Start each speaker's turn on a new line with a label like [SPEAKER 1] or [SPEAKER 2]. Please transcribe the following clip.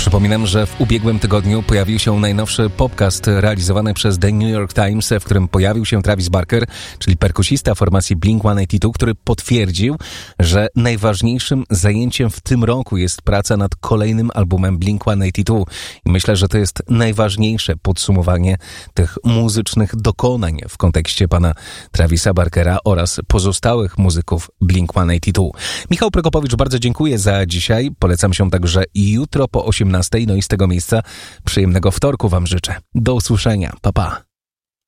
[SPEAKER 1] Przypominam, że w ubiegłym tygodniu pojawił się najnowszy podcast realizowany przez The New York Times, w którym pojawił się Travis Barker, czyli perkusista formacji Blink-182, który potwierdził, że najważniejszym zajęciem w tym roku jest praca nad kolejnym albumem Blink-182. I myślę, że to jest najważniejsze podsumowanie tych muzycznych dokonań w kontekście pana Travisa Barkera oraz pozostałych muzyków Blink-182. Michał Prokopowicz, bardzo dziękuję za dzisiaj. Polecam się także i jutro po 18:00. No i z tego miejsca przyjemnego wtorku wam życzę. Do usłyszenia. Pa, pa.